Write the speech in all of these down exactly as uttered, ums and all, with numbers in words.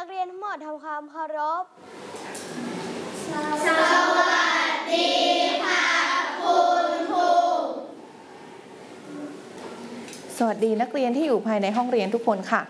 เรียนทั้งหมดทำความเคารพสวัสดีค่ะคุณครูสวัสดีนักเรียนที่อยู่ภายในห้องเรียนทุกคนค่ะ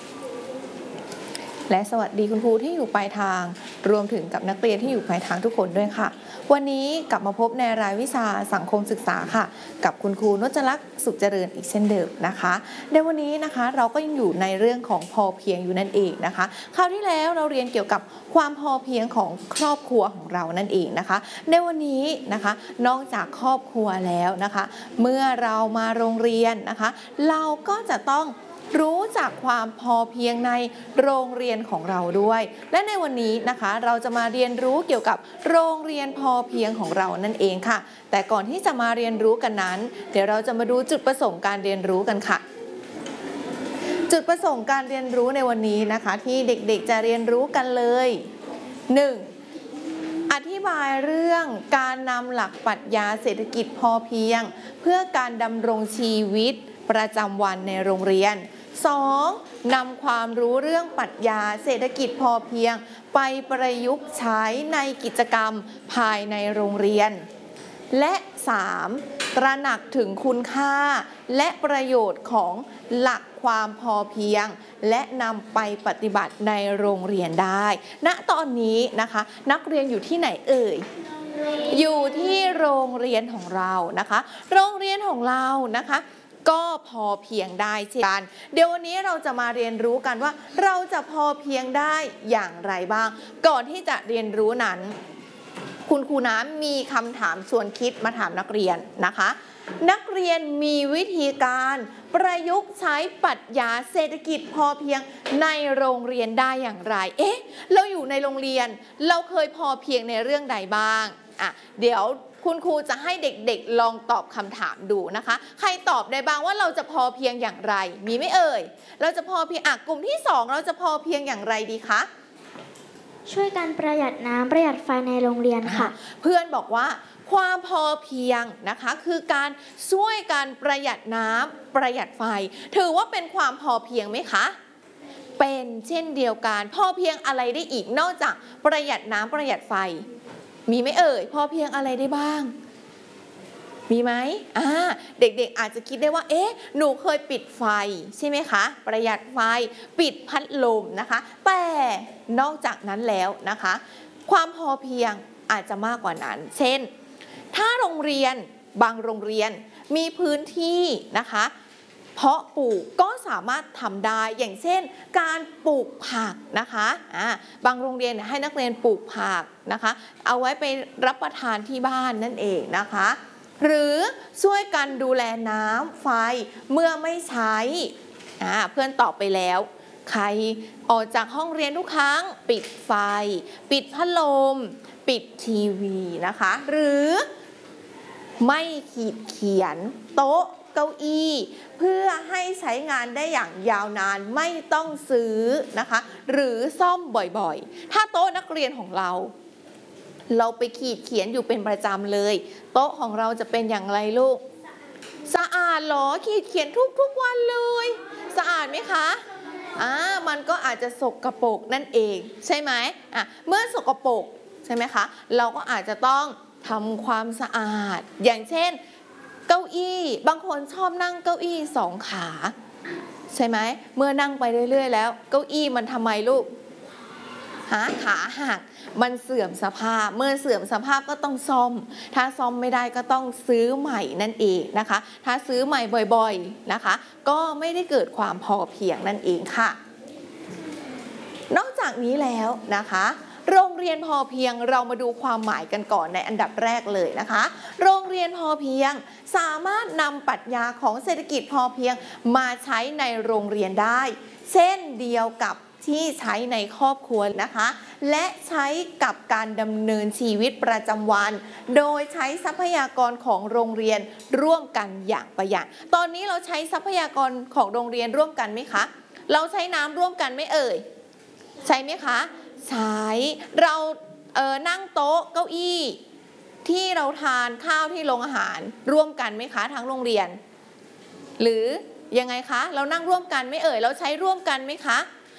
และสวัสดีคุณครูที่อยู่ปลายทางรวมถึงกับนักเรียนที่อยู่ปลายทางทุกคนด้วยค่ะวันนี้กลับมาพบในรายวิชาสังคมศึกษาค่ะกับคุณครูนจลักษณ์สุขเจริญอีกเช่นเดิมนะคะในวันนี้นะคะเราก็ยังอยู่ในเรื่องของพอเพียงอยู่นั่นเองนะคะคราวที่แล้วเราเรียนเกี่ยวกับความพอเพียงของครอบครัวของเรานั่นเองนะคะในวันนี้นะคะนอกจากครอบครัวแล้วนะคะเมื่อเรามาโรงเรียนนะคะเราก็จะต้องรู้จักความพอเพียงในโรงเรียนของเราด้วยและในวันนี้นะคะเราจะมาเรียนรู้เกี่ยวกับโรงเรียนพอเพียงของเรานั่นเองค่ะแต่ก่อนที่จะมาเรียนรู้กันนั้นเดี๋ยวเราจะมาดูจุดประสงค์การเรียนรู้กันค่ะจุดประสงค์การเรียนรู้ในวันนี้นะคะที่เด็กๆจะเรียนรู้กันเลย หนึ่ง. อธิบายเรื่องการนำหลักปรัชญาเศรษฐกิจพอเพียงเพื่อการดำรงชีวิตประจำวันในโรงเรียน สอง. นำความรู้เรื่องปรัชญาเศรษฐกิจพอเพียงไปประยุกต์ใช้ในกิจกรรมภายในโรงเรียนและ สาม. ตระหนักถึงคุณค่าและประโยชน์ของหลักความพอเพียงและนำไปปฏิบัติในโรงเรียนได้ณตอนนี้นะคะนักเรียนอยู่ที่ไหนเอ่ยอยู่ที่โรงเรียนของเรานะคะโรงเรียนของเรานะคะก็พอเพียงได้เช่นกันเดี๋ยววันนี้เราจะมาเรียนรู้กันว่าเราจะพอเพียงได้อย่างไรบ้างก่อนที่จะเรียนรู้นั้นคุณครูน้ำมีคำถามชวนคิดมาถามนักเรียนนะคะนักเรียนมีวิธีการประยุกต์ใช้ปรัชญาเศรษฐกิจพอเพียงในโรงเรียนได้อย่างไรเอ๊ะเราอยู่ในโรงเรียนเราเคยพอเพียงในเรื่องใดบ้างอ่ะเดี๋ยวคุณครูจะให้เด็กๆลองตอบคำถามดูนะคะใครตอบได้บ้างว่าเราจะพอเพียงอย่างไรมีไหมเอ่ยเราจะพอเพียงอ่ะกลุ่มที่สองเราจะพอเพียงอย่างไรดีคะช่วยกันประหยัดน้ำประหยัดไฟในโรงเรียนค่ะเพื่อนบอกว่าความพอเพียงนะคะคือการช่วยกันประหยัดน้ำประหยัดไฟถือว่าเป็นความพอเพียงไหมคะเป็นเช่นเดียวกันพอเพียงอะไรได้อีกนอกจากประหยัดน้ำประหยัดไฟมีไหมเอ่ยพอเพียงอะไรได้บ้างมีไหมอ่าเด็กๆอาจจะคิดได้ว่าเอ๊ะหนูเคยปิดไฟใช่ไหมคะประหยัดไฟปิดพัดลมนะคะแต่นอกจากนั้นแล้วนะคะความพอเพียงอาจจะมากกว่านั้นเช่นถ้าโรงเรียนบางโรงเรียนมีพื้นที่นะคะเพาะปลูกก็สามารถทำได้อย่างเช่นการปลูกผักนะคะอ่าบางโรงเรียนให้นักเรียนปลูกผักนะคะเอาไว้ไปรับประทานที่บ้านนั่นเองนะคะหรือช่วยกันดูแลน้ำไฟเมื่อไม่ใช้อ่าเพื่อนตอบไปแล้วใครออกจากห้องเรียนทุกครั้งปิดไฟปิดพัดลมปิดทีวีนะคะหรือไม่ขีดเขียนโต๊ะเก้าอี้เพื่อให้ใช้งานได้อย่างยาวนานไม่ต้องซื้อนะคะหรือซ่อมบ่อยๆถ้าโต๊ะนักเรียนของเราเราไปขีดเขียนอยู่เป็นประจำเลยโต๊ะของเราจะเป็นอย่างไรลูกสะอาดหรอขีดเขียนทุกๆวันเลยสะอาดไหมคะอ่ามันก็อาจจะสกปรกนั่นเองใช่ไหมอ่ะเมื่อสกปรกใช่ไหมคะเราก็อาจจะต้องทำความสะอาดอย่างเช่นเก้าอี้บางคนชอบนั่งเก้าอี้สองขาใช่ไหมเมื่อนั่งไปเรื่อยๆแล้วเก้าอี้มันทำไมลูกหาขาหักมันเสื่อมสภาพเมื่อเสื่อมสภาพก็ต้องซ่อมถ้าซ่อมไม่ได้ก็ต้องซื้อใหม่นั่นเองนะคะถ้าซื้อใหม่บ่อยๆนะคะก็ไม่ได้เกิดความพอเพียงนั่นเองค่ะนอกจากนี้แล้วนะคะโรงเรียนพอเพียงเรามาดูความหมายกันก่อนในอันดับแรกเลยนะคะโรงเรียนพอเพียงสามารถนำปรัชญาของเศรษฐกิจพอเพียงมาใช้ในโรงเรียนได้เช่นเดียวกับที่ใช้ในครอบครัวนะคะและใช้กับการดำเนินชีวิตประจำวันโดยใช้ทรัพยากรของโรงเรียนร่วมกันอย่างประหยัดตอนนี้เราใช้ทรัพยากรของโรงเรียนร่วมกันไหมคะเราใช้น้ำร่วมกันไหมเอ่ยใช่ไหมคะใช้เราเออนั่งโต๊ะเก้าอี้ที่เราทานข้าวที่โรงอาหารร่วมกันไหมคะทั้งโรงเรียนหรือยังไงคะเรานั่งร่วมกันไหมเอ่ยเราใช้ร่วมกันไหมคะ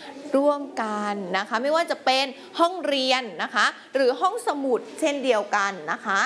ร่วมกันนะคะไม่ว่าจะเป็นห้องเรียนนะคะหรือห้องสมุดเช่นเดียวกันนะคะ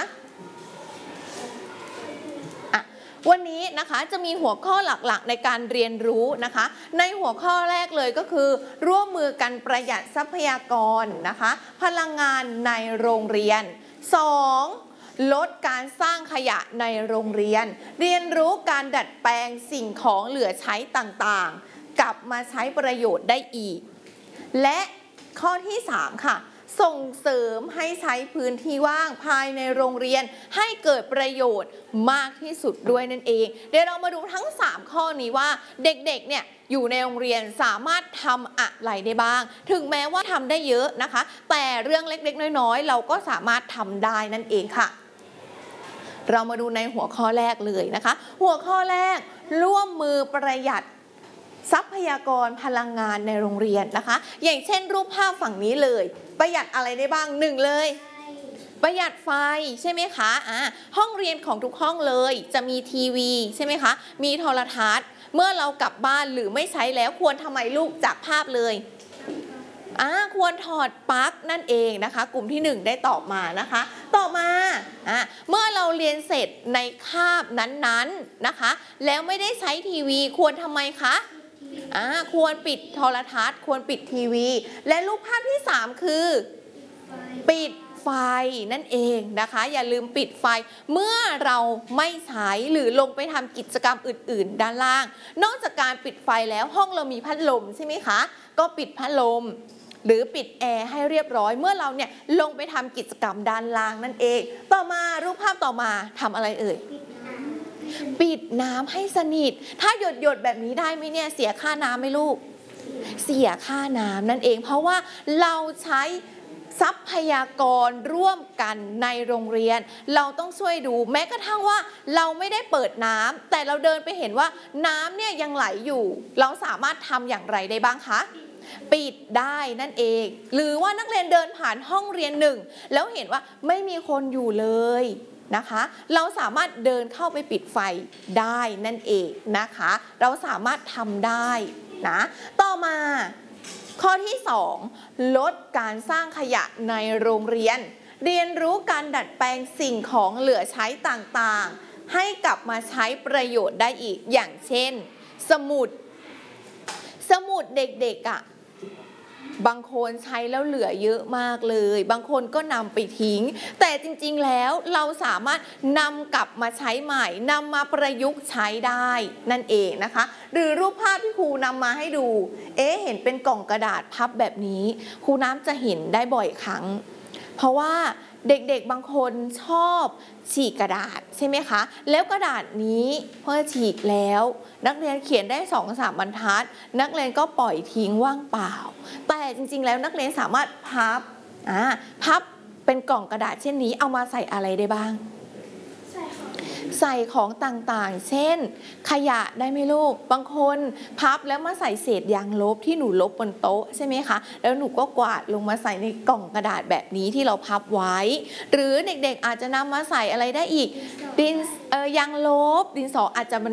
วันนี้นะคะจะมีหัวข้อหลักๆในการเรียนรู้นะคะในหัวข้อแรกเลยก็คือร่วมมือกันประหยัดทรัพยากรนะคะพลังงานในโรงเรียน สอง ลดการสร้างขยะในโรงเรียนเรียนรู้การดัดแปลงสิ่งของเหลือใช้ต่างๆกลับมาใช้ประโยชน์ได้อีกและข้อที่สามค่ะส่งเสริมให้ใช้พื้นที่ว่างภายในโรงเรียนให้เกิดประโยชน์มากที่สุดด้วยนั่นเองเดี๋ยวเรามาดูทั้งสามข้อนี้ว่าเด็กๆเนี่ยอยู่ในโรงเรียนสามารถทำอะไรได้บ้างถึงแม้ว่าทำได้เยอะนะคะแต่เรื่องเล็กๆน้อยๆเราก็สามารถทำได้นั่นเองค่ะเรามาดูในหัวข้อแรกเลยนะคะหัวข้อแรกร่วมมือประหยัดทรัพยากรพลังงานในโรงเรียนนะคะอย่างเช่นรูปภาพฝั่งนี้เลยประหยัดอะไรได้บ้างหนึ่งเลยประหยัดไฟใช่ไหมคะอ่าห้องเรียนของทุกห้องเลยจะมีทีวีใช่ไหมคะมีโทรทัศน์เมื่อเรากลับบ้านหรือไม่ใช้แล้วควรทำไมลูกจากภาพเลยอ่าควรถอดปลั๊กนั่นเองนะคะกลุ่มที่หนึ่งได้ตอบมานะคะต่อมาอ่าเมื่อเราเรียนเสร็จในคาบนั้นๆนะคะแล้วไม่ได้ใช้ทีวีควรทำไมคะอ่าควรปิดโทรทัศน์ควรปิดทีวีและรูปภาพที่สามคือปิดไฟนั่นเองนะคะอย่าลืมปิดไฟเมื่อเราไม่ใช้หรือลงไปทำกิจกรรมอื่นๆด้านล่างนอกจากการปิดไฟแล้วห้องเรามีพัดลมใช่ไหมคะก็ปิดพัดลมหรือปิดแอร์ให้เรียบร้อยเมื่อเราเนี่ยลงไปทำกิจกรรมด้านล่างนั่นเองต่อมารูปภาพต่อมาทำอะไรเอ่ยปิดน้ำให้สนิทถ้าหยดหยดแบบนี้ได้ไหมเนี่ยเสียค่าน้ำไหมลูกเสียค่าน้ำนั่นเองเพราะว่าเราใช้ทรัพยากรร่วมกันในโรงเรียนเราต้องช่วยดูแม้กระทั่งว่าเราไม่ได้เปิดน้ำแต่เราเดินไปเห็นว่าน้ำเนี่ยยังไหลอยู่เราสามารถทำอย่างไรได้บ้างคะปิดได้นั่นเองหรือว่านักเรียนเดินผ่านห้องเรียนหนึ่งแล้วเห็นว่าไม่มีคนอยู่เลยนะคะเราสามารถเดินเข้าไปปิดไฟได้นั่นเองนะคะเราสามารถทำได้นะต่อมาข้อที่สองลดการสร้างขยะในโรงเรียนเรียนรู้การดัดแปลงสิ่งของเหลือใช้ต่างๆให้กลับมาใช้ประโยชน์ได้อีกอย่างเช่นสมุดสมุดเด็กๆอ่ะบางคนใช้แล้วเหลือเยอะมากเลยบางคนก็นำไปทิ้งแต่จริงๆแล้วเราสามารถนำกลับมาใช้ใหม่นำมาประยุกต์ใช้ได้นั่นเองนะคะหรือรูปภาพที่ครูนำมาให้ดูเอ๊ะเห็นเป็นกล่องกระดาษพับแบบนี้ครูน้ำจะเห็นได้บ่อยครั้งเพราะว่าเด็กๆบางคนชอบฉีกกระดาษใช่ไหมคะแล้วกระดาษนี้พอฉีกแล้วนักเรียนเขียนได้ สองถึงสาม บรรทัดนักเรียนก็ปล่อยทิ้งว่างเปล่าแต่จริงๆแล้วนักเรียนสามารถพับอ่าพับเป็นกล่องกระดาษเช่นนี้เอามาใส่อะไรได้บ้างใส่ของต่างๆเช่นขยะได้ไหมลูกบางคนพับแล้วมาใส่เศษยางลบที่หนูลบบนโต๊ะใช่ไหมคะแล้วหนูก็กวาดลงมาใส่ในกล่องกระดาษแบบนี้ที่เราพับไว้หรือเด็กๆอาจจะนำมาใส่อะไรได้อีกดินเอ่อยางลบดินสออาจจะ